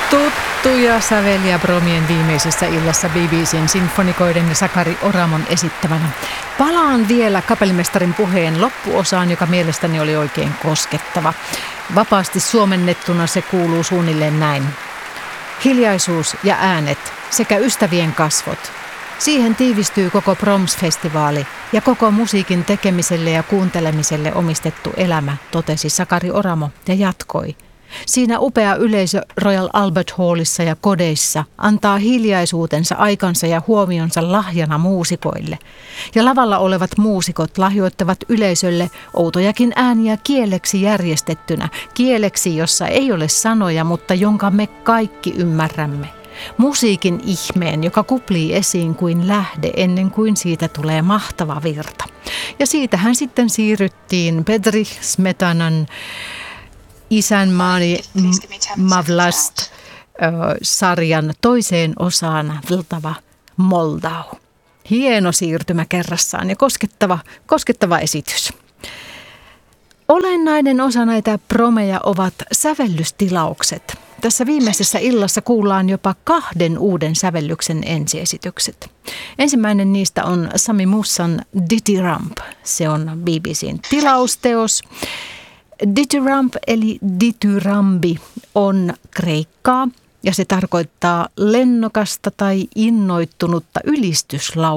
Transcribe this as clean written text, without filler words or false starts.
Tuttuja säveliä Bromien viimeisessä illassa BBC:n sinfonikoiden ja Sakari Oramon esittävänä. Palaan vielä kapellimestarin puheen loppuosaan, joka mielestäni oli oikein koskettava. Vapaasti suomennettuna se kuuluu suunnilleen näin. Hiljaisuus ja äänet sekä ystävien kasvot. Siihen tiivistyy koko Proms-festivaali ja koko musiikin tekemiselle ja kuuntelemiselle omistettu elämä, totesi Sakari Oramo ja jatkoi. Siinä upea yleisö Royal Albert Hallissa ja kodeissa antaa hiljaisuutensa, aikansa ja huomionsa lahjana muusikoille. Ja lavalla olevat muusikot lahjoittavat yleisölle outojakin ääniä kieleksi järjestettynä, kieleksi, jossa ei ole sanoja, mutta jonka me kaikki ymmärrämme. Musiikin ihmeen, joka kuplii esiin kuin lähde ennen kuin siitä tulee mahtava virta. Ja siitähän sitten siirryttiin Bedřich Smetanan Isänmaani Mavlast sarjan toiseen osaan Vltava Moldau. Hieno siirtymä kerrassaan ja koskettava esitys. Olennainen osa näitä promeja ovat sävellystilaukset. Tässä viimeisessä illassa kuullaan jopa 2 uuden sävellyksen ensiesitykset. Ensimmäinen niistä on Sami Mussan Dithyramb. Se on BBC:n tilausteos. Dithyramb eli dithyrambi on kreikkaa ja se tarkoittaa lennokasta tai innoittunutta ylistyslaulua.